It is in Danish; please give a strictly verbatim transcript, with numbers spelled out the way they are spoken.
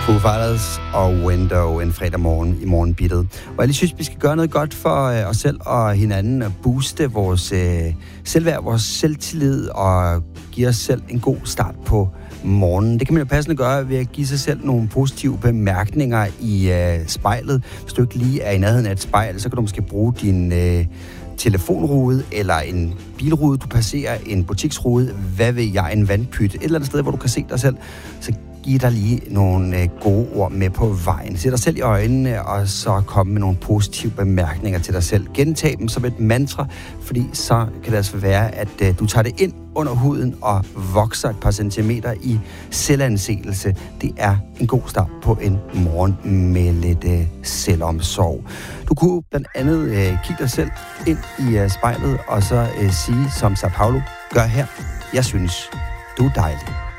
Foo Fighters og Window en fredag morgen i morgenbittet. Og jeg lige synes, vi skal gøre noget godt for øh, os selv og hinanden og booste vores øh, selvværd, vores selvtillid og give os selv en god start på morgenen. Det kan man jo passende gøre ved at give sig selv nogle positive bemærkninger i øh, spejlet. Hvis du ikke lige er i nærheden af et spejl, så kan du måske bruge din øh, telefonrude eller en bilrude, du passerer, en butiksrude, hvad ved jeg, en vandpyt, et eller andet sted, hvor du kan se dig selv. Så giv dig lige nogle øh, gode ord med på vejen. Se dig selv i øjnene, og så komme med nogle positive bemærkninger til dig selv. Gentag dem som et mantra, fordi så kan det altså være, at øh, du tager det ind under huden og vokser et par centimeter i selvanseelse. Det er en god start på en morgen med lidt øh, selvomsorg. Du kunne blandt andet øh, kigge dig selv ind i øh, spejlet, og så øh, sige som Sao Paulo, gør her, jeg synes, du er dejlig.